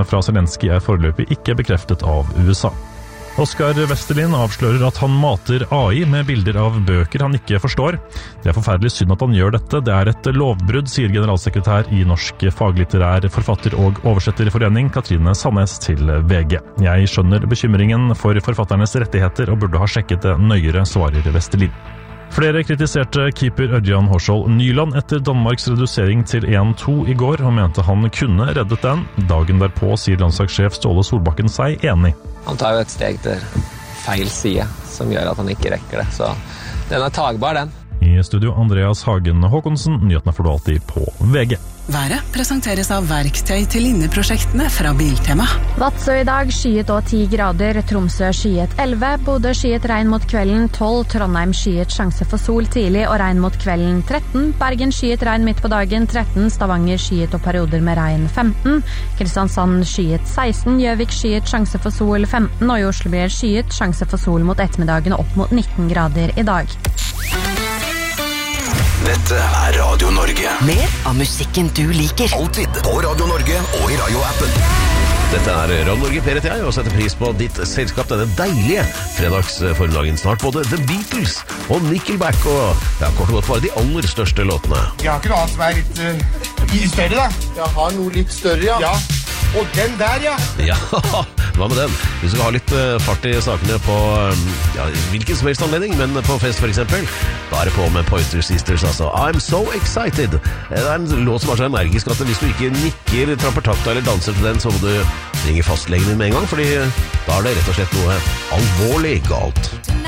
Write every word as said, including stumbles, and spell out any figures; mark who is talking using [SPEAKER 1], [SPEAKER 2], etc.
[SPEAKER 1] fra Zelensky er foreløpig ikke bekreftet av U S A. Oskar Westerlin avslører at han mater A I med bilder av bøker han ikke forstår. Det er forferdelig synd at han gjør dette. Det er et lovbrudd, sier generalsekretær i Norsk faglitterær forfatter- og oversetterforening Katrine Sandnes til V G. Jeg skjønner bekymringen for forfatternes rettigheter og burde ha sjekket det nøyere, svarer Westerlin. Flere kritiserte keeper Ørjan Horsvold Nyland etter Danmarks redusering til en to i går, og mente han kunne reddet den. Dagen derpå sier landslagssjef Ståle Solbakken seg enig.
[SPEAKER 2] Han tar jo et steg til feil side, som gjør at han ikke rekker det. Så den er tagbar, den.
[SPEAKER 1] I studio Andreas Hagen Håkonsen, nyhetene får du alltid på V G.
[SPEAKER 3] Været presenteres av verktøy til linjeprosjektene fra Biltema.
[SPEAKER 4] Vadsø i dag skyet og ti grader, Tromsø skyet elleve, Bodø skyet regn mot kvelden tolv, Trondheim skyet sjanse for sol tidlig og regn mot kvelden tretten, Bergen skyet regn midt på dagen tretten, Stavanger skyet og perioder med regn femten, Kristiansand skyet seksten, Gjøvik skyet sjanse for sol femten, og i Oslo blir skyet sjanse for sol mot ettermiddagen og opp mot nitten grader i dag.
[SPEAKER 5] Dette er Radio Norge.
[SPEAKER 3] Mer av musikken du liker.
[SPEAKER 5] Alltid på Radio Norge og i radioappen.
[SPEAKER 6] Dette er Radio Norge, Per heter jeg, og setter pris på ditt selskap denne deilige fredagsformiddagen. Snart både The Beatles og Nickelback, og det er kort og godt bare de aller største låtene.
[SPEAKER 7] Jeg har ikke noe annet som er litt uh, større, da. Jeg har noe litt større, ja. Ja. Og den der, ja.
[SPEAKER 6] Ja, hva med den? Hvis du skal ha litt uh, fart i sakene på um, ja, hvilken som helst anledning, men på fest for eksempel, da er det på med Pointer Sisters, altså. I'm so excited. Det er en låt som er så energisk at hvis du ikke nikker, tramper takta eller danser til den, så må du ringe fastlegen din med en gang, fordi da er det rett og slett noe alvorlig galt.